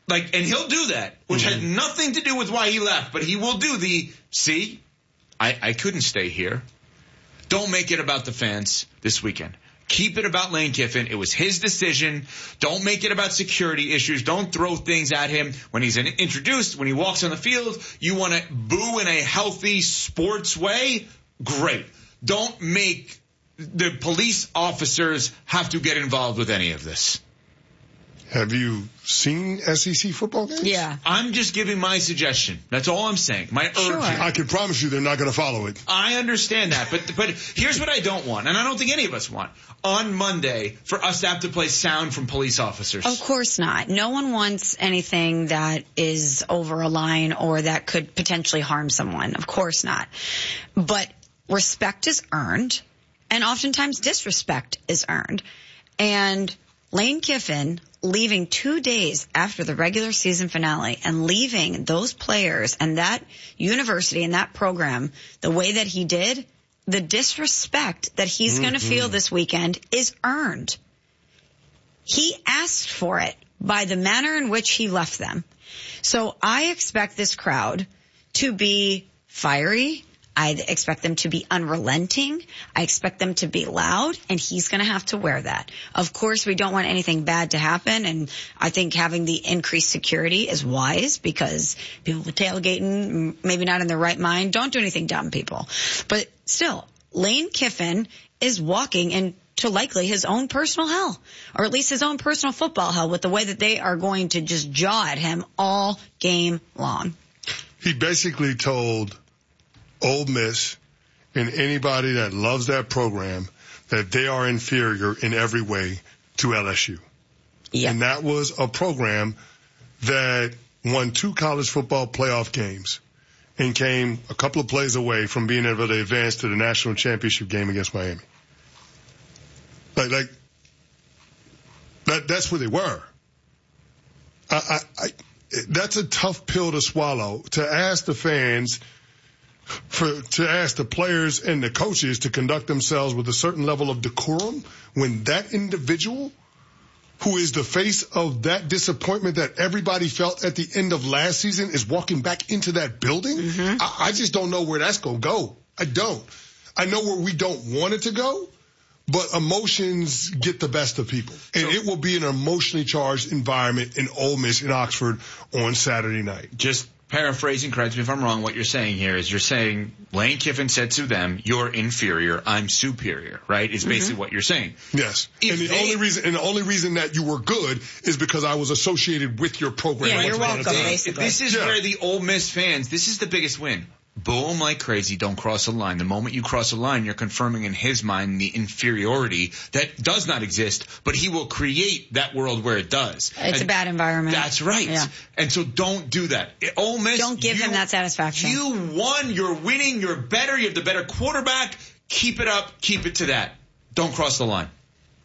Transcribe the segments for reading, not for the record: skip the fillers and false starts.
and he'll do that, which had nothing to do with why he left, but he will do I couldn't stay here. Don't make it about the fans this weekend. Keep it about Lane Kiffin. It was his decision. Don't make it about security issues. Don't throw things at him when he's introduced, when he walks on the field. You want to boo in a healthy sports way? Great. Don't make the police officers have to get involved with any of this. Have you seen SEC football games? Yeah. I'm just giving my suggestion. That's all I'm saying. My urge. I can promise you they're not going to follow it. I understand that, but here's what I don't want, and I don't think any of us want. On Monday, for us to have to play sound from police officers. Of course not. No one wants anything that is over a line or that could potentially harm someone. Of course not. But respect is earned, and oftentimes disrespect is earned. And Lane Kiffin leaving 2 days after the regular season finale and leaving those players and that university and that program the way that he did, the disrespect that he's going to feel this weekend is earned. He asked for it by the manner in which he left them. So I expect this crowd to be fiery. I expect them to be unrelenting. I expect them to be loud, and he's going to have to wear that. Of course, we don't want anything bad to happen, and I think having the increased security is wise because people tailgating, maybe not in their right mind. Don't do anything dumb, people. But still, Lane Kiffin is walking into likely his own personal hell, or at least his own personal football hell, with the way that they are going to just jaw at him all game long. He basically told Ole Miss and anybody that loves that program that they are inferior in every way to LSU. Yep. And that was a program that won 2 college football playoff games and came a couple of plays away from being able to advance to the national championship game against Miami. That's where they were. That's a tough pill to swallow, to ask the fans, to ask the players and the coaches to conduct themselves with a certain level of decorum when that individual who is the face of that disappointment that everybody felt at the end of last season is walking back into that building. I just don't know where that's going to go. I don't. I know where we don't want it to go, but emotions get the best of people. And it will be an emotionally charged environment in Ole Miss in Oxford on Saturday night. Just paraphrasing, correct me if I'm wrong, what you're saying here is you're saying Lane Kiffin said to them, you're inferior, I'm superior, right? It's basically what you're saying. Yes. And the only reason that you were good is because I was associated with your program. Yeah, you're welcome, basically. This is where the Ole Miss fans, this is the biggest win. Boo him like crazy, don't cross a line. The moment you cross a line, you're confirming in his mind the inferiority that does not exist, but he will create that world where it does. It's a bad environment. That's right. Yeah. And so don't do that. Ole Miss, don't give him that satisfaction. You won, you're winning, you're better, you have the better quarterback. Keep it up, keep it to that. Don't cross the line.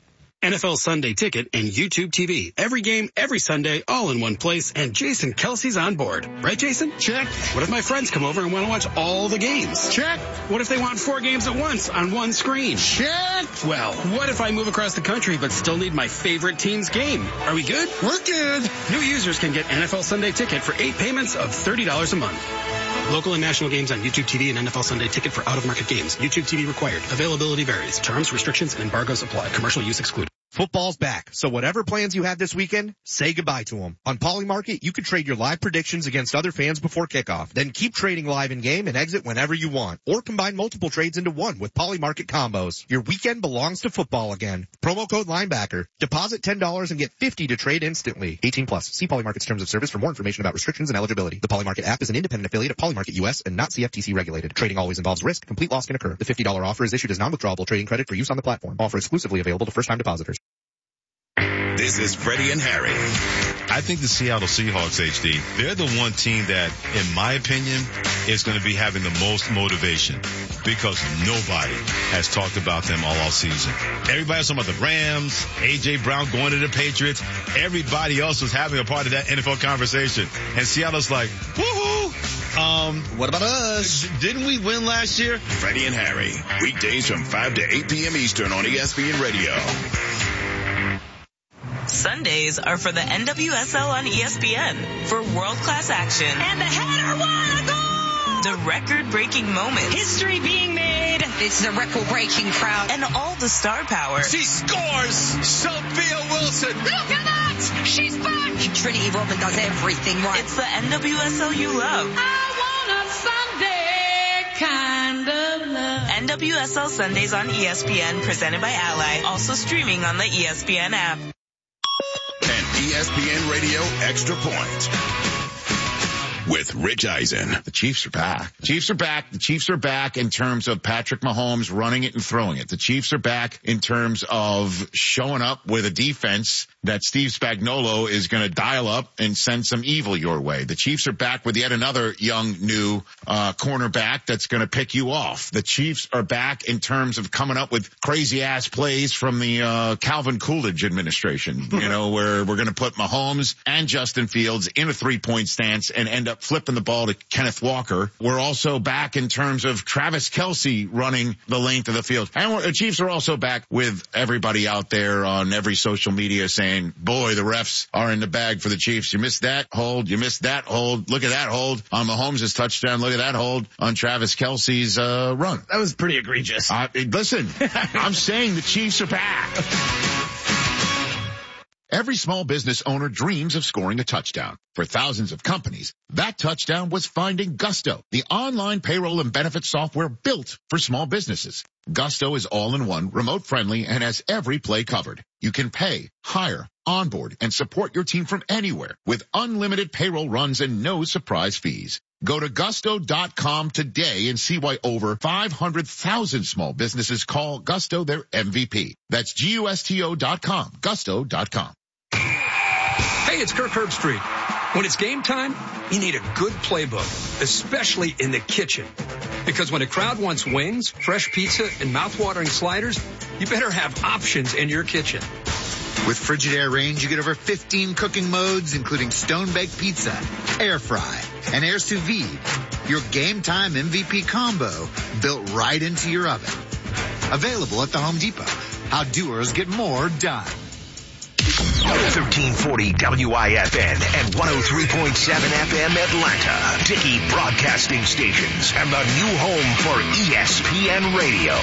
NFL Sunday Ticket and YouTube TV. Every game, every Sunday, all in one place, and Jason Kelsey's on board. Right, Jason? Check. What if my friends come over and want to watch all the games? Check. What if they want 4 games at once on one screen? Check. Well, what if I move across the country but still need my favorite team's game? Are we good? We're good. New users can get NFL Sunday Ticket for 8 payments of $30 a month. Local and national games on YouTube TV and NFL Sunday Ticket for out-of-market games. YouTube TV required. Availability varies. Terms, restrictions, and embargoes apply. Commercial use excluded. Football's back, so whatever plans you have this weekend, say goodbye to them. On Polymarket, you can trade your live predictions against other fans before kickoff. Then keep trading live in-game and exit whenever you want. Or combine multiple trades into one with Polymarket combos. Your weekend belongs to football again. Promo code Linebacker. Deposit $10 and get $50 to trade instantly. 18 plus. See Polymarket's terms of service for more information about restrictions and eligibility. The Polymarket app is an independent affiliate of Polymarket US and not CFTC regulated. Trading always involves risk. Complete loss can occur. The $50 offer is issued as non-withdrawable trading credit for use on the platform. Offer exclusively available to first-time depositors. This is Freddie and Harry. I think the Seattle Seahawks, HD, they're the one team that, in my opinion, is going to be having the most motivation because nobody has talked about them all season. Everybody's talking about the Rams, A.J. Brown going to the Patriots. Everybody else was having a part of that NFL conversation. And Seattle's like, woohoo! What about us? Didn't we win last year? Freddie and Harry, weekdays from 5 to 8 p.m. Eastern on ESPN Radio. Sundays are for the NWSL on ESPN for world-class action. And the header won a goal! The record-breaking moments. History being made. It's the record-breaking crowd. And all the star power. She scores! Sophia Wilson! Look at that! She's back! Trinity Rodman does everything right. It's the NWSL you love. I want a Sunday kind of love. NWSL Sundays on ESPN, presented by Ally. Also streaming on the ESPN app. And ESPN Radio Extra Point with Rich Eisen. The Chiefs are back. The Chiefs are back. The Chiefs are back in terms of Patrick Mahomes running it and throwing it. The Chiefs are back in terms of showing up with a defense that Steve Spagnuolo is going to dial up and send some evil your way. The Chiefs are back with yet another young new cornerback that's going to pick you off. The Chiefs are back in terms of coming up with crazy ass plays from the Calvin Coolidge administration, you know, where we're going to put Mahomes and Justin Fields in a 3-point stance and end up flipping the ball to Kenneth Walker. We're also back in terms of Travis Kelce running the length of the field. And the Chiefs are also back with everybody out there on every social media saying, boy, the refs are in the bag for the Chiefs. You missed that hold. You missed that hold. Look at that hold on Mahomes' touchdown. Look at that hold on Travis Kelce's run. That was pretty egregious. Listen, I'm saying the Chiefs are back. Every small business owner dreams of scoring a touchdown. For thousands of companies, that touchdown was finding Gusto, the online payroll and benefits software built for small businesses. Gusto is all-in-one, remote-friendly, and has every play covered. You can pay, hire, onboard, and support your team from anywhere with unlimited payroll runs and no surprise fees. Go to gusto.com today and see why over 500,000 small businesses call Gusto their MVP. That's GUSTO.com, gusto.com. Hey, it's Kirk Herbstreit. When it's game time, you need a good playbook, especially in the kitchen. Because when a crowd wants wings, fresh pizza, and mouth-watering sliders, you better have options in your kitchen. With Frigidaire Range, you get over 15 cooking modes, including stone-baked pizza, air fry, and air sous vide. Your game time MVP combo built right into your oven. Available at the Home Depot. How doers get more done. 1340 WIFN and 103.7 FM Atlanta. Dickey Broadcasting Stations and the new home for ESPN Radio.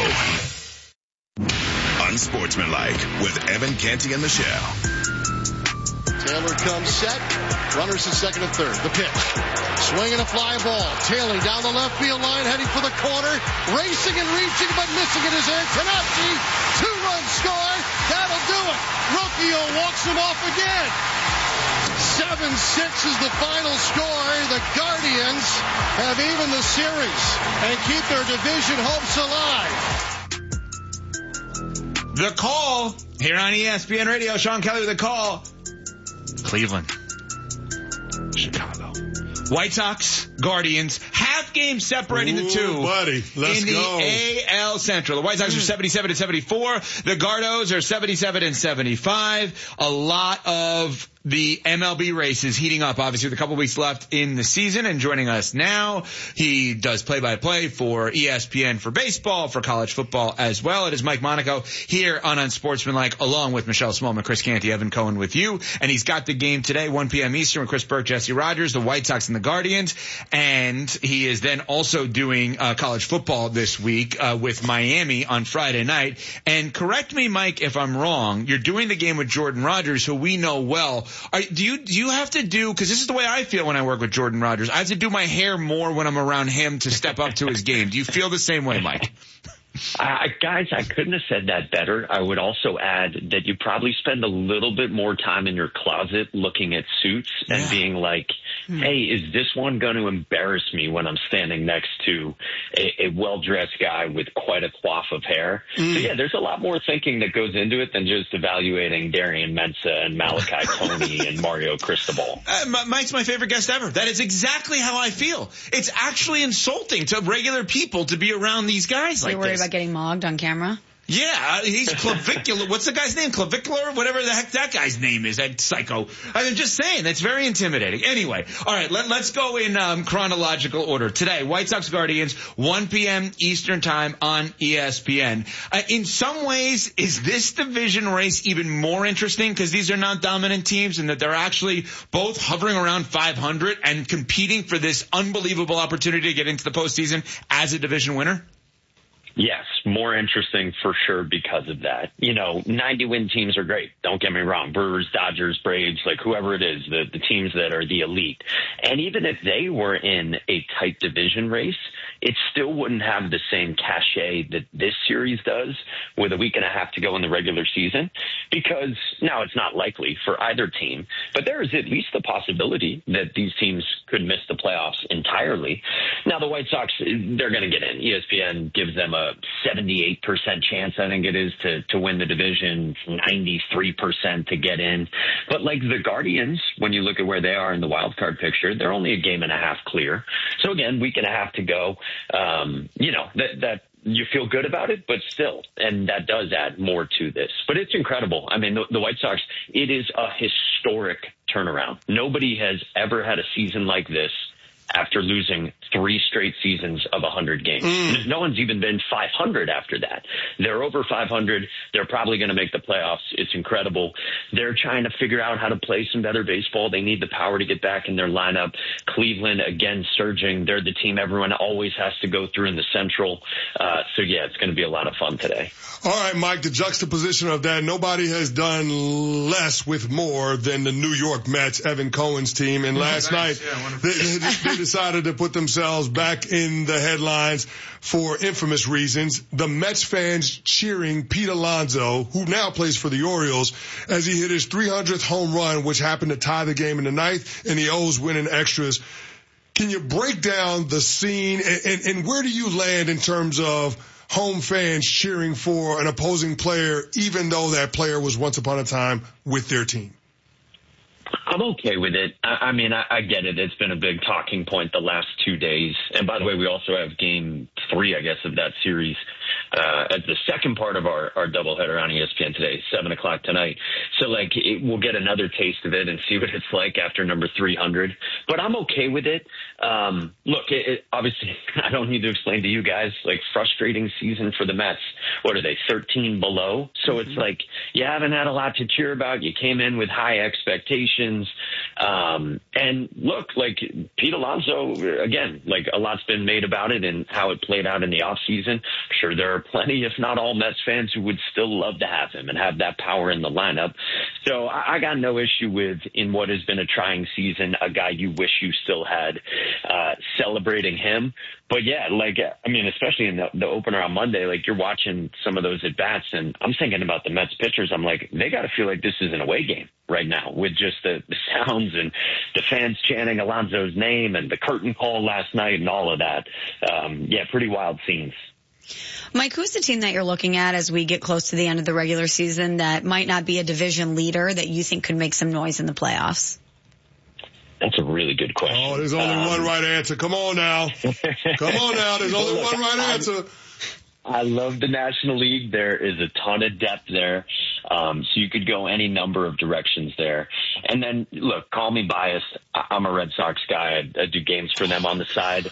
Unsportsmanlike with Evan Canty and Michelle. Taylor comes set. Runners at second and third. The pitch. Swinging a fly ball. Tailing down the left field line, heading for the corner. Racing and reaching, but missing it is Eric Tanapsi. 2-run score. That'll do it. Rocchio walks him off again. 7-6 is the final score. The Guardians have evened the series and keep their division hopes alive. The call here on ESPN Radio. Sean Kelly with the call. Cleveland. Chicago. White Sox, Guardians, half game separating the two. Buddy, let's in go. The AL Central. The White Sox are 77-74. The Gardos are 77-75. A lot of the MLB race is heating up, obviously, with a couple weeks left in the season. And joining us now, he does play-by-play for ESPN for baseball, for college football as well. It is Mike Monaco here on Unsportsmanlike, along with Michelle Smallman, Chris Canty, Evan Cohen with you. And he's got the game today, 1 p.m. Eastern, with Chris Burke, Jesse Rogers, the White Sox and the Guardians. And he is then also doing college football this week with Miami on Friday night. And correct me, Mike, if I'm wrong, you're doing the game with Jordan Rogers, who we know well. Do you have to do, because this is the way I feel when I work with Jordan Rogers, I have to do my hair more when I'm around him to step up to his game. Do you feel the same way, Mike? Guys, I couldn't have said that better. I would also add that you probably spend a little bit more time in your closet looking at suits and being like, hey, is this one going to embarrass me when I'm standing next to a well-dressed guy with quite a coif of hair? So, yeah, there's a lot more thinking that goes into it than just evaluating Darian Mensah and Malachi Tony and Mario Cristobal. Mike's my favorite guest ever. That is exactly how I feel. It's actually insulting to regular people to be around these guys like this. About getting mogged on camera? Yeah, he's clavicular. What's the guy's name? Clavicular? Whatever the heck that guy's name is, that psycho. I'm just saying, that's very intimidating. Anyway, all right, let's go in chronological order. Today, White Sox Guardians, 1 p.m. Eastern Time on ESPN. In some ways, is this division race even more interesting because these are not dominant teams and that they're actually both hovering around 500 and competing for this unbelievable opportunity to get into the postseason as a division winner? Yes, more interesting for sure because of that. 90-win teams are great. Don't get me wrong. Brewers, Dodgers, Braves, like whoever it is, the teams that are the elite. And even if they were in a tight division race, it still wouldn't have the same cachet that this series does with a week and a half to go in the regular season because now it's not likely for either team, but there is at least the possibility that these teams could miss the playoffs entirely. Now the White Sox, they're going to get in. ESPN gives them a 78% chance, I think it is, to win the division, 93% to get in. But like the Guardians, when you look at where they are in the wild card picture, they're only a game and a half clear. So again, week and a half to go. That you feel good about it, but still, and that does add more to this. But it's incredible. I mean, the White Sox, it is a historic turnaround. Nobody has ever had a season like this after losing 3 straight seasons of 100 games. No one's even been 500 after that. They're over 500. They're probably going to make the playoffs. It's incredible. They're trying to figure out how to play some better baseball. They need the power to get back in their lineup. Cleveland, again, surging. They're the team everyone always has to go through in the Central. So, yeah, it's going to be a lot of fun today. All right, Mike, the juxtaposition of that, nobody has done less with more than the New York Mets, Evan Cohen's team. And last night, they decided to put themselves back in the headlines for infamous reasons. The Mets fans cheering Pete Alonso, who now plays for the Orioles, as he hit his 300th home run, which happened to tie the game in the ninth, and the O's winning extras. Can you break down the scene, and where do you land in terms of home fans cheering for an opposing player, even though that player was once upon a time with their team? I'm okay with it. I mean, I get it. It's been a big talking point the last 2 days. And by the way, we also have game 3, I guess, of that series as the second part of our doubleheader on ESPN today, 7 o'clock tonight. So, we'll get another taste of it and see what it's like after number 300. But I'm okay with it. Look, obviously, I don't need to explain to you guys, frustrating season for the Mets. What are they, 13 below? So it's like you haven't had a lot to cheer about. You came in with high expectations. And look, Pete Alonso, again, a lot's been made about it and how it played out in the offseason. I'm sure there are plenty, if not all, Mets fans who would still love to have him and have that power in the lineup. So I got no issue with, in what has been a trying season, a guy you wish you still had, celebrating him. But yeah, especially in the opener on Monday, you're watching some of those at-bats, and I'm thinking about the Mets pitchers. I'm like, they got to feel like this is an away game right now with just the sounds and the fans chanting Alonso's name and the curtain call last night and all of that. Yeah, pretty wild scenes. Mike, who's the team that you're looking at as we get close to the end of the regular season that might not be a division leader that you think could make some noise in the playoffs? That's a really good question. Oh, there's only one right answer. Come on now. There's only one right answer. I love the National League. There is a ton of depth there. So you could go any number of directions there. And then, look, call me biased. I'm a Red Sox guy. I do games for them on the side.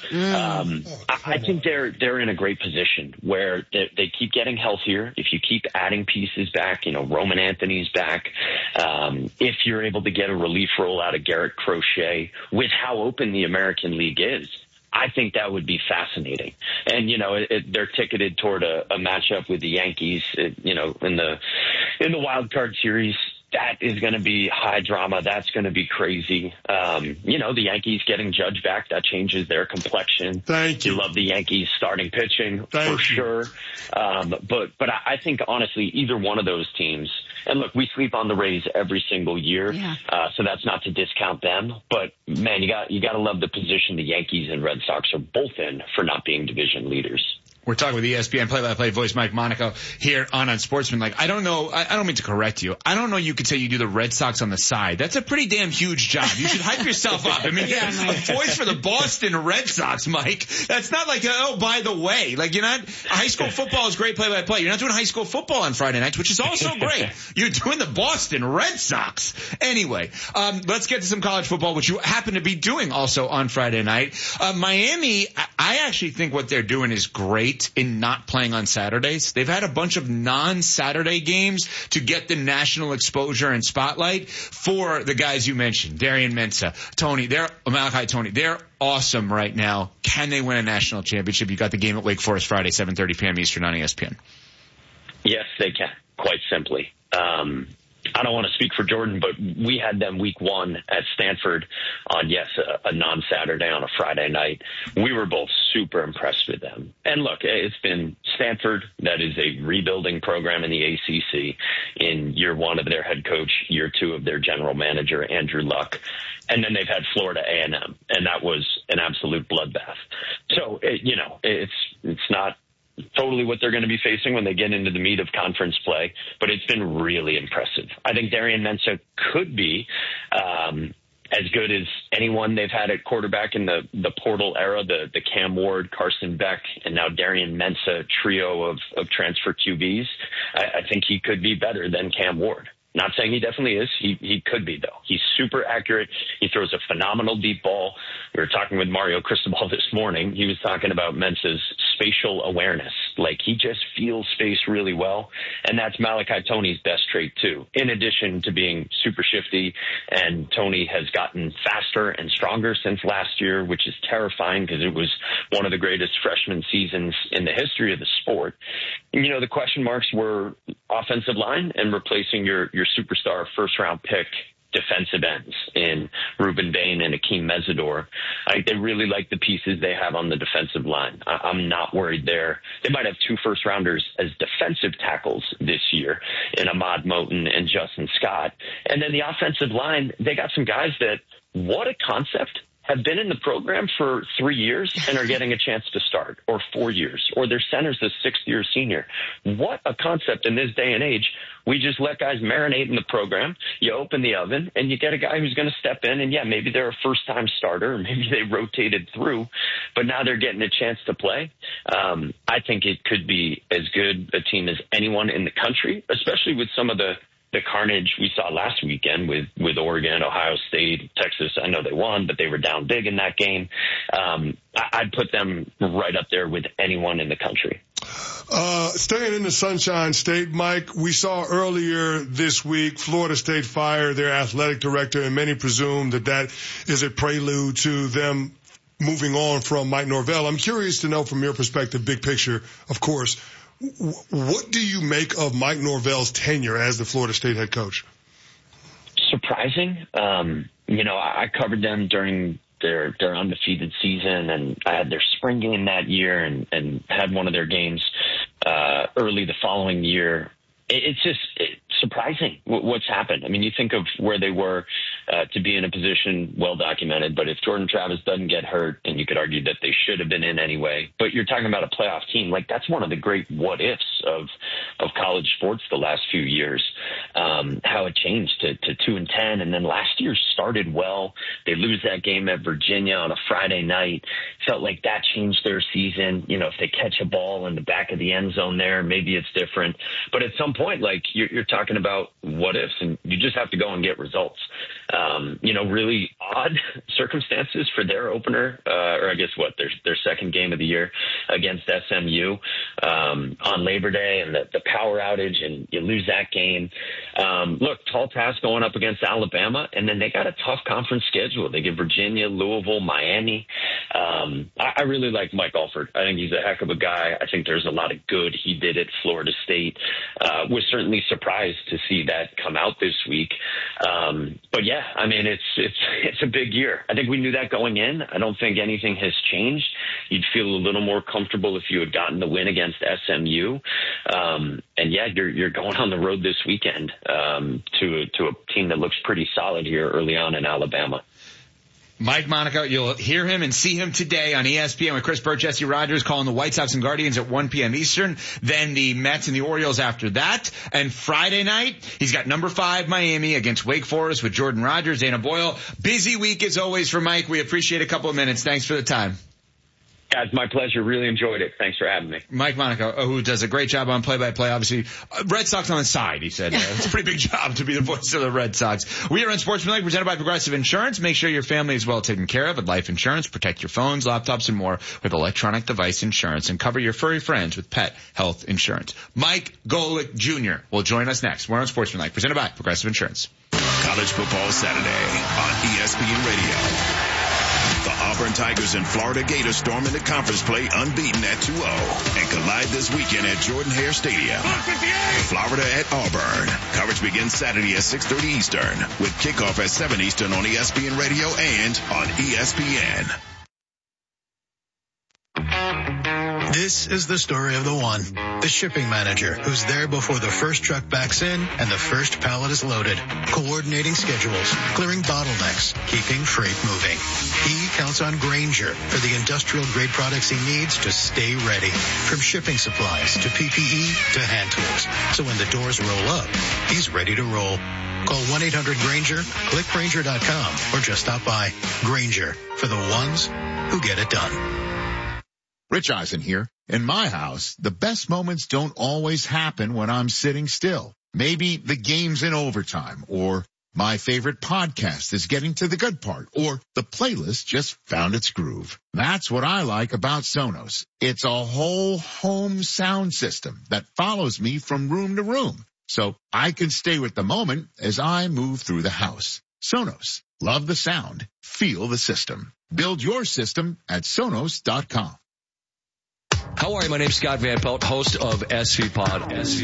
I think they're in a great position where they keep getting healthier. If you keep adding pieces back, Roman Anthony's back. If you're able to get a relief role out of Garrett Crochet with how open the American League is, I think that would be fascinating. And, they're ticketed toward a matchup with the Yankees, in the wild card series. That is going to be high drama. That's going to be crazy. The Yankees getting Judge back, that changes their complexion. Thank you. You love the Yankees starting pitching for sure. But I think, honestly, either one of those teams, and look, we sleep on the Rays every single year. Yeah. So that's not to discount them. But man, you got to love the position the Yankees and Red Sox are both in for not being division leaders. We're talking with ESPN play-by-play voice Mike Monaco here on Unsportsmanlike. I don't know. I don't mean to correct you. I don't know. You could say you do the Red Sox on the side. That's a pretty damn huge job. You should hype yourself up. I mean, a voice for the Boston Red Sox, Mike. That's not like, oh, by the way. Like, you're not. High school football is great play-by-play. You're not doing high school football on Friday nights, which is also great. You're doing the Boston Red Sox. Anyway, let's get to some college football, which you happen to be doing also on Friday night. Miami, I actually think what they're doing is great in not playing on Saturdays. They've had a bunch of non-Saturday games to get the national exposure and spotlight for the guys you mentioned, Darian Mensah, Malachi Tony. They're awesome right now. Can they win a national championship? You got the game at Wake Forest Friday, 7:30 p.m. Eastern on ESPN. Yes, they can, quite simply. I don't want to speak for Jordan, but we had them week 1 at Stanford on, a non-Saturday on a Friday night. We were both super impressed with them. And look, it's been Stanford, that is a rebuilding program in the ACC, in year 1 of their head coach, year 2 of their general manager, Andrew Luck. And then they've had Florida A&M, and that was an absolute bloodbath. So, it's not totally what they're going to be facing when they get into the meat of conference play, but it's been really impressive. I think Darian Mensah could be as good as anyone they've had at quarterback in the portal era, the Cam Ward, Carson Beck, and now Darian Mensah trio of transfer QBs. I think he could be better than Cam Ward. Not saying he definitely is. He could be, though. He's super accurate. He throws a phenomenal deep ball. We were talking with Mario Cristobal this morning. He was talking about Mensah's spatial awareness. Like, he just feels space really well. And that's Malachi Tony's best trait, too, in addition to being super shifty. And Tony has gotten faster and stronger since last year, which is terrifying because it was one of the greatest freshman seasons in the history of the sport. And, the question marks were offensive line and replacing your superstar first-round pick defensive ends in Ruben Bain and Akeem Mesidor. They really like the pieces they have on the defensive line. I'm not worried there. They might have 2 first-rounders as defensive tackles this year in Ahmad Moten and Justin Scott. And then the offensive line, they got some guys that, what a concept, have been in the program for 3 years and are getting a chance to start, or 4 years, or their center's a 6th-year senior. What a concept in this day and age. We just let guys marinate in the program. You open the oven, and you get a guy who's going to step in, and, maybe they're a first-time starter, or maybe they rotated through, but now they're getting a chance to play. I think it could be as good a team as anyone in the country, especially with some of the carnage we saw last weekend with Oregon, Ohio State, Texas. I know they won, but they were down big in that game. I'd put them right up there with anyone in the country. Staying in the Sunshine State, Mike, we saw earlier this week Florida State fire their athletic director, and many presume that is a prelude to them moving on from Mike Norvell. I'm curious to know from your perspective, big picture, of course, what do you make of Mike Norvell's tenure as the Florida State head coach? Surprising. I covered them during their undefeated season, and I had their spring game that year and had one of their games early the following year. It's just surprising what's happened. I mean, you think of where they were to be in a position well documented, but if Jordan Travis doesn't get hurt, and you could argue that they should have been in anyway, but you're talking about a playoff team, like that's one of the great what ifs of college sports the last few years, how it changed to 2-10. And then last year started well. They lose that game at Virginia on a Friday night. Felt like that changed their season. If they catch a ball in the back of the end zone there, maybe it's different. But at some point, like you're talking about what ifs, and you just have to go and get results. Really odd circumstances for their opener, or I guess their second game of the year against SMU on Labor Day, and the power outage, and you lose that game. Look, tall task going up against Alabama, and then they got a tough conference schedule. They get Virginia, Louisville, Miami. I really like Mike Alford. I think he's a heck of a guy. I think there's a lot of good he did at Florida State. Was certainly surprised to see that come out this week. But yeah, I mean, it's a big year. I think we knew that going in. I don't think anything has changed. You'd feel a little more comfortable if you had gotten the win against SMU. And yeah, you're going on the road this weekend to a team that looks pretty solid here early on in Alabama. Mike Monaco, you'll hear him and see him today on ESPN with Chris Burt, Jesse Rogers, calling the White Sox and Guardians at 1 p.m. Eastern. Then the Mets and the Orioles after that. And Friday night, he's got number 5 Miami against Wake Forest with Jordan Rogers, Dana Boyle. Busy week as always for Mike. We appreciate a couple of minutes. Thanks for the time. Guys, my pleasure. Really enjoyed it. Thanks for having me. Mike Monaco, who does a great job on play-by-play, obviously. Red Sox on the side, he said. It's a pretty big job to be the voice of the Red Sox. We are on Sportsmanlike, presented by Progressive Insurance. Make sure your family is well taken care of with life insurance. Protect your phones, laptops, and more with electronic device insurance. And cover your furry friends with pet health insurance. Mike Golic Jr. will join us next. We're on Sportsmanlike, presented by Progressive Insurance. College Football Saturday on ESPN Radio. The Auburn Tigers and Florida Gators storm into conference play unbeaten at 2-0 and collide this weekend at Jordan-Hare Stadium. Florida at Auburn. Coverage begins Saturday at 6:30 Eastern with kickoff at 7 Eastern on ESPN Radio and on ESPN. This is the story of the one, the shipping manager who's there before the first truck backs in and the first pallet is loaded, coordinating schedules, clearing bottlenecks, keeping freight moving. He counts on Grainger for the industrial grade products he needs to stay ready, from shipping supplies to PPE to hand tools. So when the doors roll up, he's ready to roll. Call 1-800-GRAINGER, click Grainger.com, or just stop by. Grainger, for the ones who get it done. Rich Eisen here. In my house, the best moments don't always happen when I'm sitting still. Maybe the game's in overtime, or my favorite podcast is getting to the good part, or the playlist just found its groove. That's what I like about Sonos. It's a whole home sound system that follows me from room to room, so I can stay with the moment as I move through the house. Sonos. Love the sound. Feel the system. Build your system at Sonos.com. How are you? My name's Scott Van Pelt, host of SV Pod,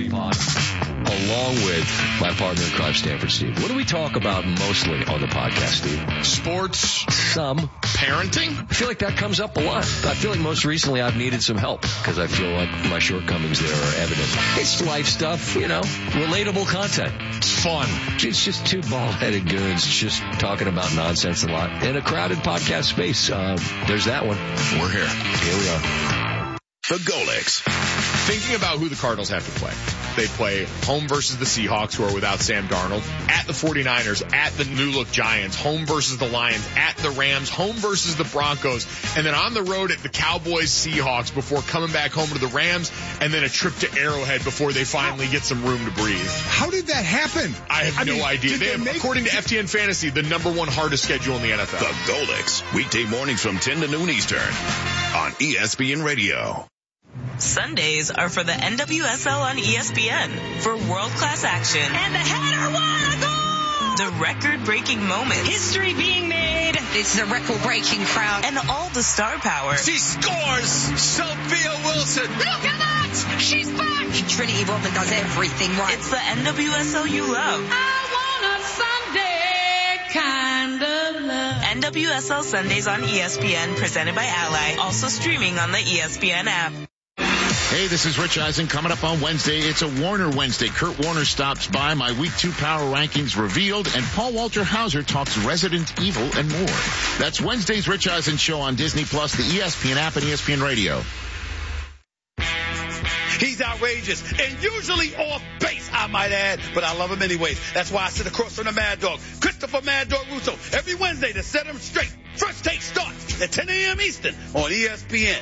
along with my partner in crime, Stanford Steve. What do we talk about mostly on the podcast, Steve? Sports. Some. Parenting. I feel like that comes up a lot. I feel like most recently I've needed some help because I feel like my shortcomings there are evident. It's life stuff, relatable content. It's fun. It's just two bald-headed goons just talking about nonsense a lot in a crowded podcast space. There's that one. We're here. Here we are. The Golics. Thinking about who the Cardinals have to play. They play home versus the Seahawks, who are without Sam Darnold, at the 49ers, at the new-look Giants, home versus the Lions, at the Rams, home versus the Broncos, and then on the road at the Cowboys, Seahawks, before coming back home to the Rams, and then a trip to Arrowhead before they finally get some room to breathe. How did that happen? I have no idea. They have, according to FTN Fantasy, the number 1 hardest schedule in the NFL. The Golics. Weekday mornings from 10 to noon Eastern on ESPN Radio. Sundays are for the NWSL on ESPN for world-class action. And the header, what a goal! The record-breaking moments. History being made. This is a record-breaking crowd. And all the star power. She scores! Sophia Wilson! Look at that! She's back! Trinity Rodman does everything right. It's the NWSL you love. I want a Sunday kind of love. NWSL Sundays on ESPN, presented by Ally. Also streaming on the ESPN app. Hey, this is Rich Eisen. Coming up on Wednesday, it's a Warner Wednesday. Kurt Warner stops by, my Week 2 Power Rankings revealed, and Paul Walter Hauser talks Resident Evil and more. That's Wednesday's Rich Eisen Show on Disney+, the ESPN app, and ESPN Radio. He's outrageous and usually off base, I might add, but I love him anyways. That's why I sit across from the Mad Dog, Christopher Mad Dog Russo, every Wednesday to set him straight. First Take starts at 10 a.m. Eastern on ESPN.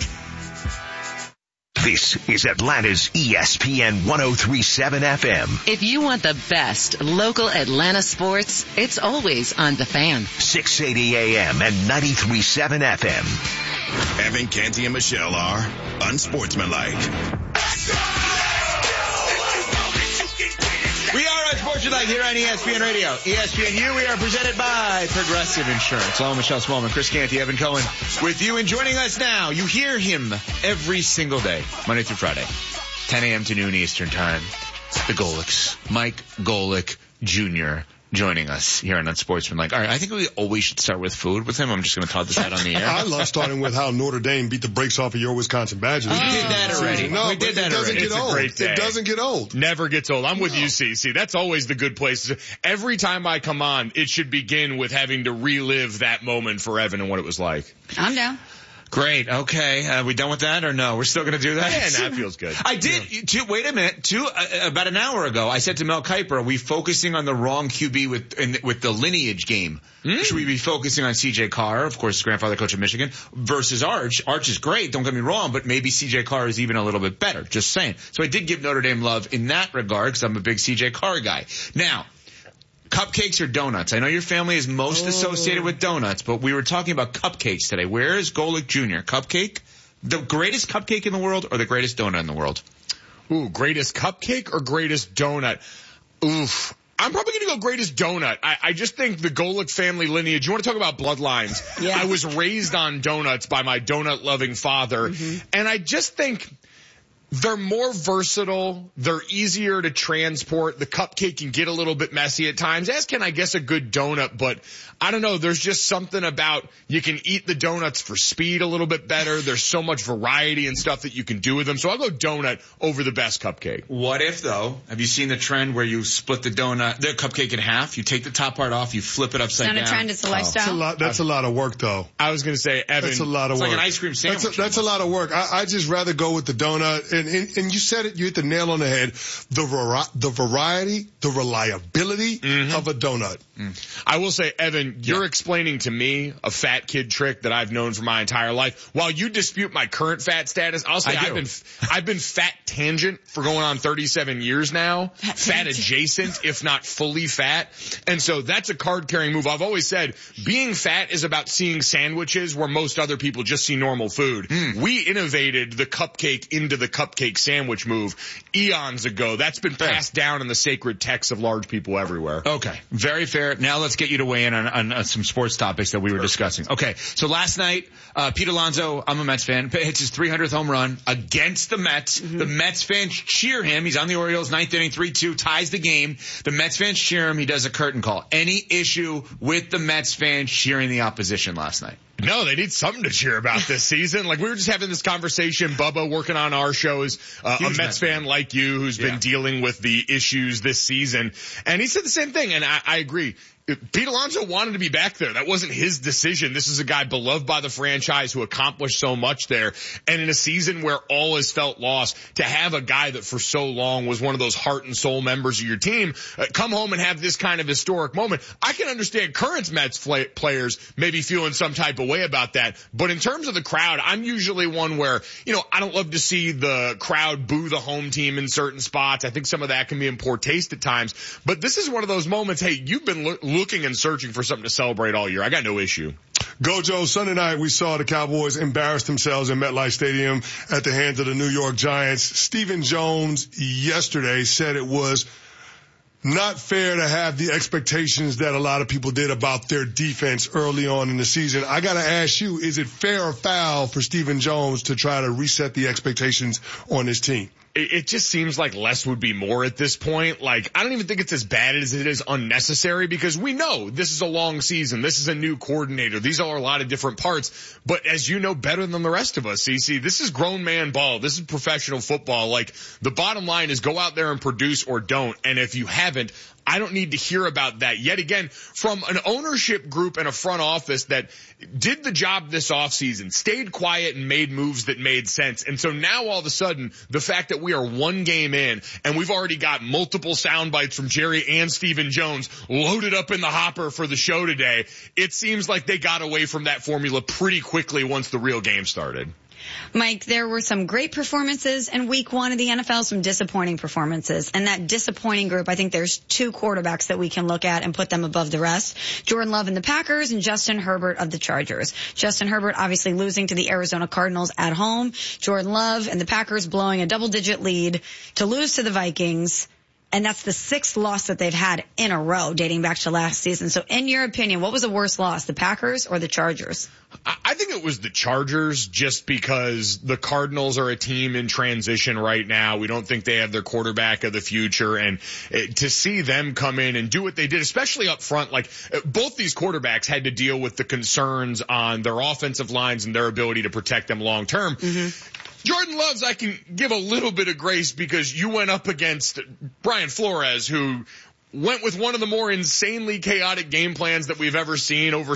This is Atlanta's ESPN 103.7 FM. If you want the best local Atlanta sports, it's always on The Fan. 680 AM and 93.7 FM. Evan Canty and Michelle are unsportsmanlike. We are on Sportsmanlike here on ESPN Radio. ESPNU, we are presented by Progressive Insurance. I'm Michelle Smallman, Chris Canty, Evan Cohen with you. And joining us now, you hear him every single day, Monday through Friday, 10 a.m. to noon Eastern Time. The Golics, Mike Golic Jr. joining us here on Unsportsmanlike. All right, I think we always should start with food with him. I'm just going to toss this out on the air. I love starting with how Notre Dame beat the brakes off of your Wisconsin Badgers. We did that already. No, we did that already. It's a great day. It doesn't get old. Never gets old. I'm with you, CC. That's always the good place. Every time I come on, it should begin with having to relive that moment for Evan and what it was like. I'm down. Great. Okay. We done with that or no? We're still going to do that? Yeah, that feels good. I did. Wait a minute. About an hour ago, I said to Mel Kiper, are we focusing on the wrong QB with the lineage game? Should we be focusing on C.J. Carr, of course, grandfather coach of Michigan, versus Arch? Arch is great. Don't get me wrong, but maybe C.J. Carr is even a little bit better. Just saying. So I did give Notre Dame love in that regard because I'm a big C.J. Carr guy. Now, cupcakes or donuts? I know your family is most associated with donuts, but we were talking about cupcakes today. Where is Golick Jr.? Cupcake? The greatest cupcake in the world or the greatest donut in the world? Ooh, greatest cupcake or greatest donut? Oof. I'm probably going to go greatest donut. I just think the Golick family lineage, you want to talk about bloodlines. Yeah. I was raised on donuts by my donut-loving father, and I just think they're more versatile. They're easier to transport. The cupcake can get a little bit messy at times, as can, I guess, a good donut. But I don't know. There's just something about you can eat the donuts for speed a little bit better. There's so much variety and stuff that you can do with them. So I'll go donut over the best cupcake. What if, though, have you seen the trend where you split the cupcake in half? You take the top part off, you flip it upside down. It's not a trend, it's a lifestyle. That's a lot of work, though. I was going to say, Evan. That's a lot of work. It's like an ice cream sandwich. That's a lot of work. I just rather go with the donut. And you said it, you hit the nail on the head. The variety, the reliability of a donut. I will say, Evan, you're explaining to me a fat kid trick that I've known for my entire life. While you dispute my current fat status, I'll say I've been fat tangent for going on 37 years now. Fat adjacent, if not fully fat. And so that's a card carrying move. I've always said being fat is about seeing sandwiches where most other people just see normal food. We innovated the cupcake into the cupcake sandwich move eons ago. That's been passed down in the sacred texts of large people everywhere. Okay. Very fair. Now let's get you to weigh in on some sports topics that we were discussing. Okay. So last night, Pete Alonso, I'm a Mets fan, hits his 300th home run against the Mets. The Mets fans cheer him. He's on the Orioles, ninth inning, 3-2, ties the game. The Mets fans cheer him. He does a curtain call. Any issue with the Mets fans cheering the opposition last night? No, they need something to cheer about this season. Like, we were just having this conversation. Bubba, working on our shows, a Mets fan like you who's been dealing with the issues this season. And he said the same thing, and I agree. Pete Alonso wanted to be back there. That wasn't his decision. This is a guy beloved by the franchise who accomplished so much there. And in a season where all is felt lost, to have a guy that for so long was one of those heart and soul members of your team come home and have this kind of historic moment. I can understand current Mets players maybe feeling some type of way about that. But in terms of the crowd, I'm usually one where, I don't love to see the crowd boo the home team in certain spots. I think some of that can be in poor taste at times. But this is one of those moments, hey, you've been looking and searching for something to celebrate all year. I got no issue. Gojo, Sunday night we saw the Cowboys embarrass themselves in MetLife Stadium at the hands of the New York Giants. Stephen Jones yesterday said it was not fair to have the expectations that a lot of people did about their defense early on in the season. I got to ask you, is it fair or foul for Stephen Jones to try to reset the expectations on his team? It just seems like less would be more at this point. Like, I don't even think it's as bad as it is unnecessary, because we know this is a long season. This is a new coordinator. These are a lot of different parts. But as you know better than the rest of us, CC, this is grown man ball. This is professional football. Like, the bottom line is go out there and produce or don't. And if you haven't, I don't need to hear about that yet again from an ownership group and a front office that did the job this offseason, stayed quiet and made moves that made sense. And so now all of a sudden, the fact that we are one game in and we've already got multiple sound bites from Jerry and Stephen Jones loaded up in the hopper for the show today, it seems like they got away from that formula pretty quickly once the real game started. Mike, there were some great performances in week one of the NFL, some disappointing performances. And that disappointing group, I think there's two quarterbacks that we can look at and put them above the rest. Jordan Love and the Packers and Justin Herbert of the Chargers. Justin Herbert obviously losing to the Arizona Cardinals at home. Jordan Love and the Packers blowing a double-digit lead to lose to the Vikings. And that's the sixth loss that they've had in a row dating back to last season. So in your opinion, what was the worst loss, the Packers or the Chargers? I think it was the Chargers, just because the Cardinals are a team in transition right now. We don't think they have their quarterback of the future. And to see them come in and do what they did, especially up front, like both these quarterbacks had to deal with the concerns on their offensive lines and their ability to protect them long term. Jordan Loves, I can give a little bit of grace because you went up against Brian Flores, who went with one of the more insanely chaotic game plans that we've ever seen, over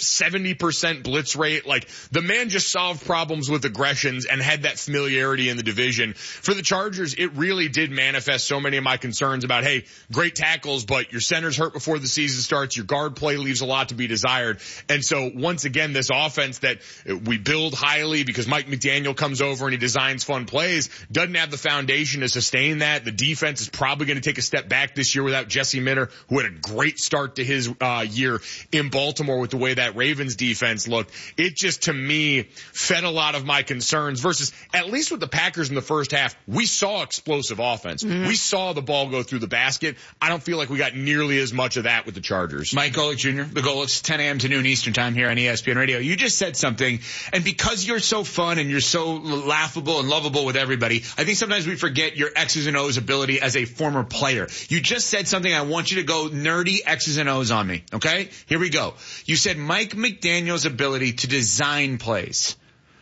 70% blitz rate. Like, the man just solved problems with aggressions and had that familiarity in the division. For the Chargers, it really did manifest so many of my concerns about, hey, great tackles, but your center's hurt before the season starts. Your guard play leaves a lot to be desired. And so once again, this offense that we build highly because Mike McDaniel comes over and he designs fun plays doesn't have the foundation to sustain that. The defense is probably going to take a step back this year without Jesse Minter, who had a great start to his year in Baltimore with the way that Ravens defense looked. It just, to me, fed a lot of my concerns versus, at least with the Packers in the first half, we saw explosive offense. We saw the ball go through the basket. I don't feel like we got nearly as much of that with the Chargers. Mike Golic Jr., the Golics, 10 a.m. to noon Eastern time here on ESPN Radio. You just said something, and because you're so fun and you're so laughable and lovable with everybody, I think sometimes we forget your X's and O's ability as a former player. You just said something I want you to go nerdy X's and O's on me, okay? Here we go. You said Mike McDaniel's ability to design plays.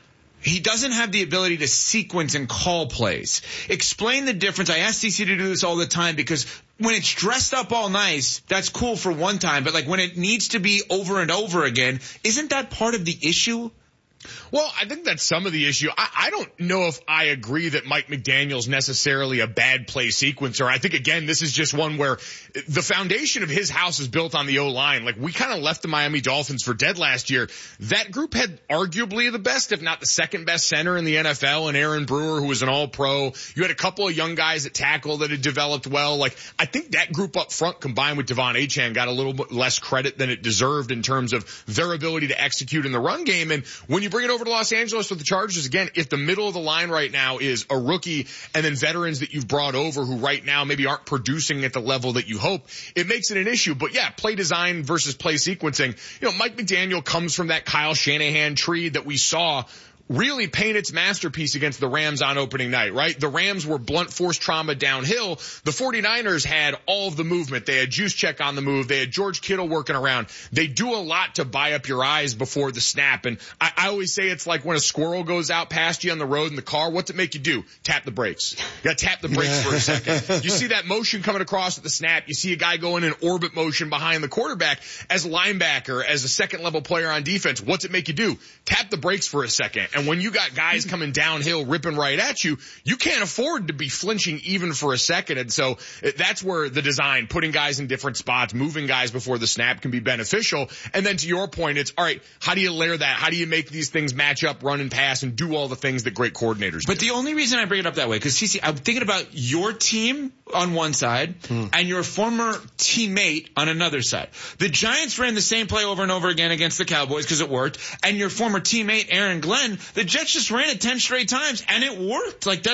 He doesn't have the ability to sequence and call plays. Explain the difference. I ask CC to do this all the time because when it's dressed up all nice, that's cool for one time. But like when it needs to be over and over again, isn't that part of the issue? Well, I think that's some of the issue. I don't know if I agree that Mike McDaniel's necessarily a bad play sequencer. I think, again, this is just one where the foundation of his house is built on the O-line. Like, we kind of left the Miami Dolphins for dead last year. That group had arguably the best, if not the second best center in the NFL, and Aaron Brewer, who was an all-pro. You had a couple of young guys at tackle that had developed well. Like, I think that group up front, combined with Devon Achane, got a little bit less credit than it deserved in terms of their ability to execute in the run game. And when you bring it over to Los Angeles with the Chargers, again, if the middle of the line right now is a rookie and then veterans that you've brought over who right now maybe aren't producing at the level that you hope, it makes it an issue. But yeah, play design versus play sequencing. You know, Mike McDaniel comes from that Kyle Shanahan tree that we saw really paint its masterpiece against the Rams on opening night, right? The Rams were blunt force trauma downhill. The 49ers had all of the movement. They had Juszczyk on the move. They had George Kittle working around. They do a lot to buy up your eyes before the snap. And I always say it's like when a squirrel goes out past you on the road in the car, what's it make you do? Tap the brakes. You gotta tap the brakes for a second. You see that motion coming across at the snap. You see a guy going in orbit motion behind the quarterback. As a linebacker, as a second level player on defense, what's it make you do? Tap the brakes for a second. And when you got guys coming downhill, ripping right at you, you can't afford to be flinching even for a second. And so that's where the design, putting guys in different spots, moving guys before the snap can be beneficial. And then to your point, it's, all right, how do you layer that? How do you make these things match up, run and pass, and do all the things that great coordinators do? But the only reason I bring it up that way, because CC, I'm thinking about your team on one side and your former teammate on another side. The Giants ran the same play over and over again against the Cowboys because it worked, and your former teammate Aaron Glenn, the Jets just ran it 10 straight times and it worked. Like,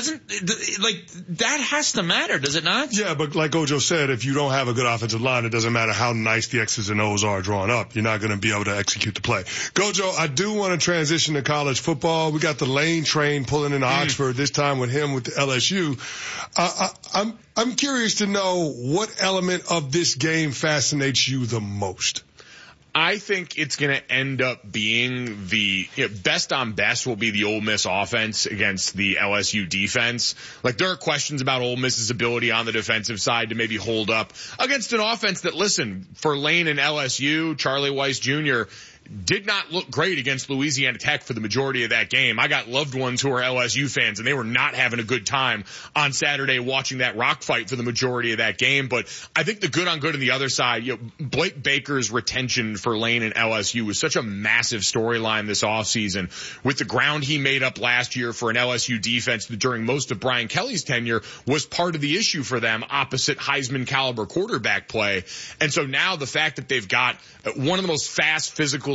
that has to matter, does it not? Yeah, but like Ojo said, if you don't have a good offensive line, it doesn't matter how nice the X's and O's are drawn up. You're not going to be able to execute the play. Gojo, I do want to transition to college football. We got the Lane train pulling into Oxford, this time with him with the LSU. I'm curious to know what element of this game fascinates you the most. I think it's going to end up being best on best will be the Ole Miss offense against the LSU defense. Like, there are questions about Ole Miss's ability on the defensive side to maybe hold up against an offense that, listen, for Lane and LSU, Charlie Weiss Jr., did not look great against Louisiana Tech for the majority of that game. I got loved ones who are LSU fans, and they were not having a good time on Saturday watching that rock fight for the majority of that game. But I think the good on good on the other side, Blake Baker's retention for Lane and LSU was such a massive storyline this offseason with the ground he made up last year for an LSU defense that during most of Brian Kelly's tenure was part of the issue for them opposite Heisman caliber quarterback play. And so now the fact that they've got one of the most fast physical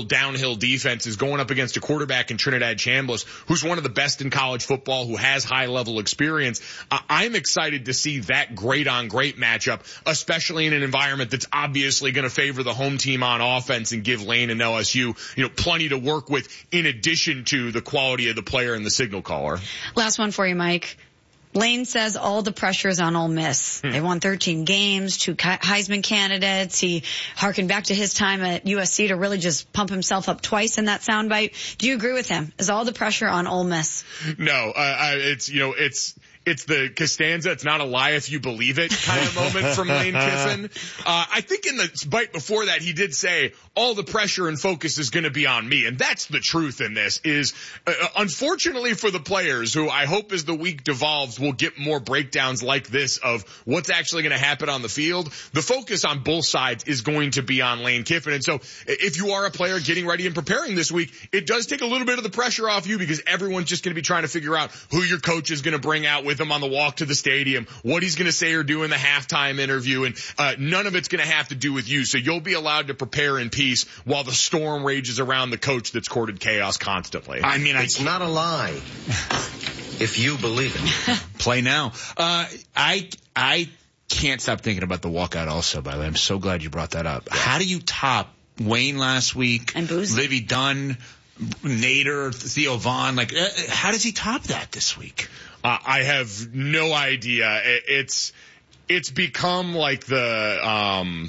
downhill defenses going up against a quarterback in Trinidad Chambliss, who's one of the best in college football, who has high-level experience. I'm excited to see that great-on-great matchup, especially in an environment that's obviously going to favor the home team on offense and give Lane and LSU, plenty to work with in addition to the quality of the player and the signal caller. Last one for you, Mike. Lane says all the pressure is on Ole Miss. They won 13 games, 2 Heisman candidates. He harkened back to his time at USC to really just pump himself up twice in that soundbite. Do you agree with him? Is all the pressure on Ole Miss? No, it's the Costanza, it's not a lie if you believe it kind of moment from Lane Kiffin. I think in the bite before that, he did say all the pressure and focus is going to be on me. And that's the truth in this is, unfortunately for the players who I hope as the week devolves, will get more breakdowns like this of what's actually going to happen on the field. The focus on both sides is going to be on Lane Kiffin. And so if you are a player getting ready and preparing this week, it does take a little bit of the pressure off you because everyone's just going to be trying to figure out who your coach is going to bring out with him on the walk to the stadium, what he's going to say or do in the halftime interview, and none of it's going to have to do with you. So you'll be allowed to prepare in peace while the storm rages around the coach that's courted chaos constantly. I mean, it's not a lie if you believe it. Play now. I can't stop thinking about the walkout also, by the way. I'm so glad you brought that up. Yeah. How do you top Wayne last week, and Boozy, Livy Dunn, Nader, Theo Vaughn? How does he top that this week? I have no idea. It's become like the,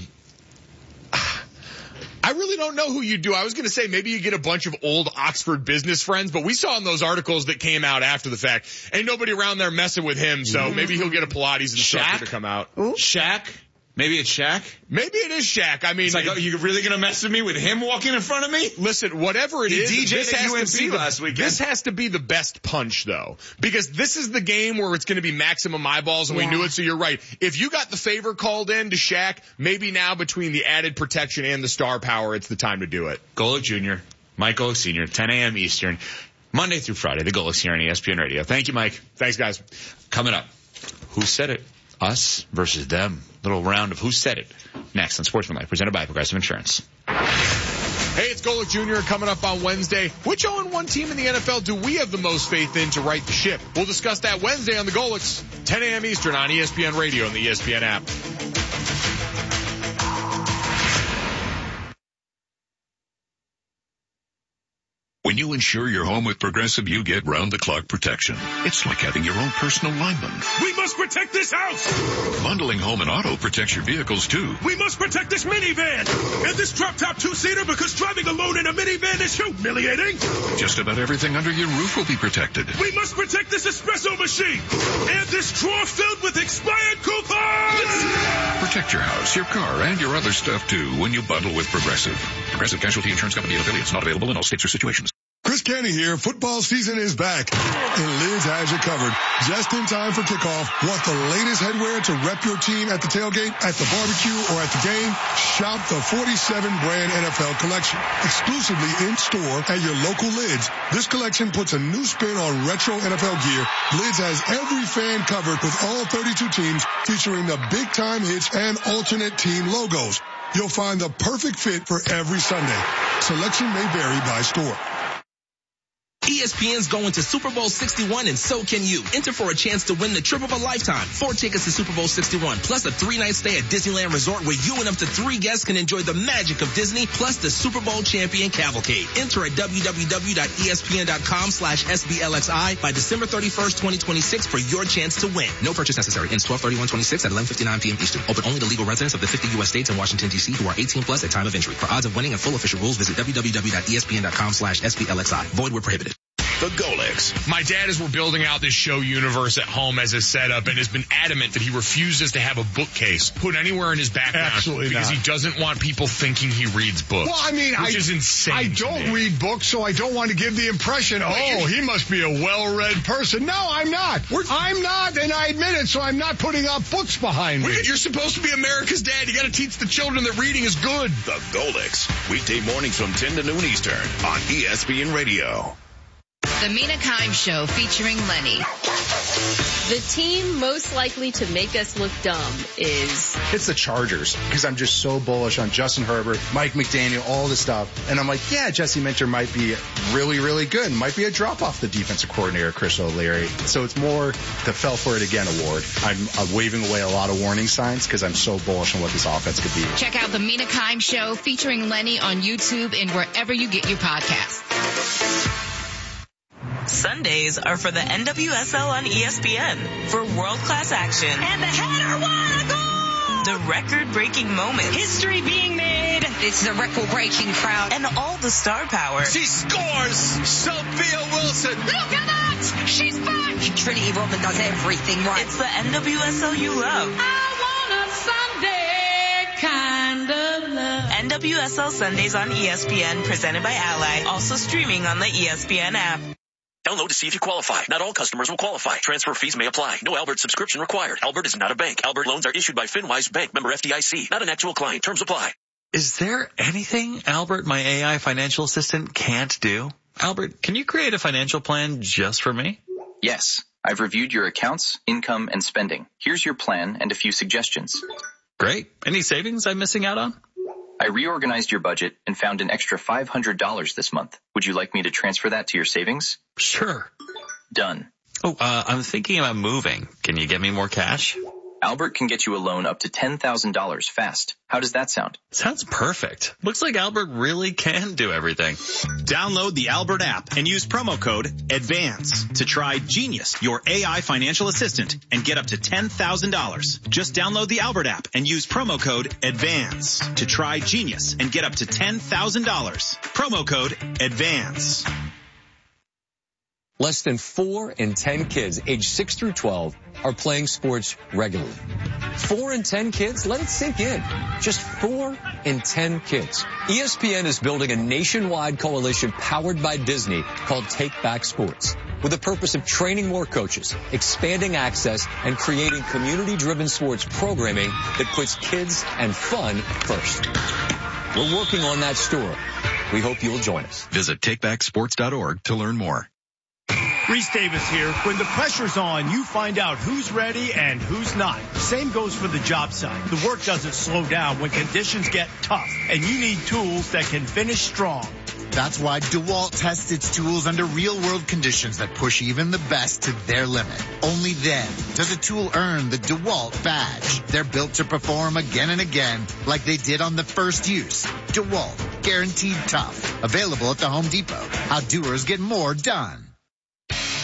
I really don't know who you do. I was going to say maybe you get a bunch of old Oxford business friends, but we saw in those articles that came out after the fact, ain't nobody around there messing with him, so maybe he'll get a Pilates instructor to come out. Ooh. Shaq? Maybe it's Shaq? Maybe it is Shaq. I mean, it's like, you really going to mess with me with him walking in front of me? Listen, whatever it is, this has to be the best punch, though, because this is the game where it's going to be maximum eyeballs, and we knew it. So you're right. If you got the favor called in to Shaq, maybe now between the added protection and the star power, it's the time to do it. Golic Jr., Mike Golic Sr., 10 a.m. Eastern, Monday through Friday. The Golics here on ESPN Radio. Thank you, Mike. Thanks, guys. Coming up, who said it? Us versus them. Little round of who said it. Next on Sportsmanlike, presented by Progressive Insurance. Hey, it's Golic Jr. coming up on Wednesday. Which 0-1 team in the NFL do we have the most faith in to right the ship? We'll discuss that Wednesday on the Golics, 10 a.m. Eastern on ESPN Radio and the ESPN app. When you insure your home with Progressive, you get round-the-clock protection. It's like having your own personal lineman. We must protect this house! Bundling home and auto protects your vehicles, too. We must protect this minivan! And this drop-top two-seater, because driving alone in a minivan is humiliating! Just about everything under your roof will be protected. We must protect this espresso machine! And this drawer filled with expired coupons! Protect your house, your car, and your other stuff, too, when you bundle with Progressive. Progressive Casualty Insurance Company and affiliates, not available in all states or situations. Chris Canty here. Football season is back, and Lids has you covered. Just in time for kickoff. Want the latest headwear to rep your team at the tailgate, at the barbecue, or at the game? Shop the 47-brand NFL collection, exclusively in-store at your local Lids. This collection puts a new spin on retro NFL gear. Lids has every fan covered with all 32 teams, featuring the big-time hits and alternate team logos. You'll find the perfect fit for every Sunday. Selection may vary by store. ESPN's going to Super Bowl 61, and so can you. Enter for a chance to win the trip of a lifetime. 4 tickets to Super Bowl 61, plus a 3-night stay at Disneyland Resort where you and up to 3 guests can enjoy the magic of Disney, plus the Super Bowl champion cavalcade. Enter at www.espn.com/SBLXI by December 31st, 2026 for your chance to win. No purchase necessary. Ends 12/31/26 at 11:59 p.m. Eastern. Open only to legal residents of the 50 U.S. states and Washington, D.C. who are 18 plus at time of entry. For odds of winning and full official rules, visit www.espn.com/SBLXI. Void where prohibited. The Golics. My dad, as we're building out this show universe at home as a setup, and has been adamant that he refuses to have a bookcase put anywhere in his background. Absolutely because not. he doesn't want people thinking he reads books. Well, I mean, which is insane. I don't read books, so I don't want to give the impression, he must be a well-read person. No, I'm not. I'm not, and I admit it, so I'm not putting up books behind me. You're supposed to be America's dad. You got to teach the children that reading is good. The Golics. Weekday mornings from 10 to noon Eastern on ESPN Radio. The Mina Kimes Show featuring Lenny. The team most likely to make us look dumb is... It's the Chargers, because I'm just so bullish on Justin Herbert, Mike McDaniel, all this stuff. And I'm like, yeah, Jesse Minter might be really, really good. Might be a drop off the defensive coordinator, Chris O'Leary. So it's more the Fell For It Again award. I'm waving away a lot of warning signs because I'm so bullish on what this offense could be. Check out the Mina Kimes Show featuring Lenny on YouTube and wherever you get your podcasts. Sundays are for the NWSL on ESPN for world-class action. And the header, what a goal! The record-breaking moments. History being made. It's the record-breaking crowd. And all the star power. She scores! Sophia Wilson! Look at that! She's back! Trinity Rodman does everything right. It's the NWSL you love. I want a Sunday kind of love. NWSL Sundays on ESPN, presented by Ally. Also streaming on the ESPN app. Download to see if you qualify. Not all customers will qualify. Transfer fees may apply. No Albert subscription required. Albert is not a bank. Albert loans are issued by FinWise Bank, member FDIC. Not an actual client. Terms apply. Is there anything Albert, my AI financial assistant, can't do? Albert, can you create a financial plan just for me? Yes. I've reviewed your accounts, income, and spending. Here's your plan and a few suggestions. Great. Any savings I'm missing out on? I reorganized your budget and found an extra $500 this month. Would you like me to transfer that to your savings? Sure. Done. Oh, I'm thinking about moving. Can you get me more cash? Albert can get you a loan up to $10,000 fast. How does that sound? Sounds perfect. Looks like Albert really can do everything. Download the Albert app and use promo code ADVANCE to try Genius, your AI financial assistant, and get up to $10,000. Just download the Albert app and use promo code ADVANCE to try Genius and get up to $10,000. Promo code ADVANCE. Less than 4 in 10 kids aged 6 through 12 are playing sports regularly. 4 in 10 kids? Let it sink in. Just 4 in 10 kids. ESPN is building a nationwide coalition powered by Disney called Take Back Sports, with the purpose of training more coaches, expanding access, and creating community-driven sports programming that puts kids and fun first. We're working on that story. We hope you'll join us. Visit takebacksports.org to learn more. Reese Davis here. When the pressure's on, you find out who's ready and who's not. Same goes for the job site. The work doesn't slow down when conditions get tough, and you need tools that can finish strong. That's why DeWalt tests its tools under real-world conditions that push even the best to their limit. Only then does a tool earn the DeWalt badge. They're built to perform again and again like they did on the first use. DeWalt, guaranteed tough. Available at the Home Depot. How doers get more done.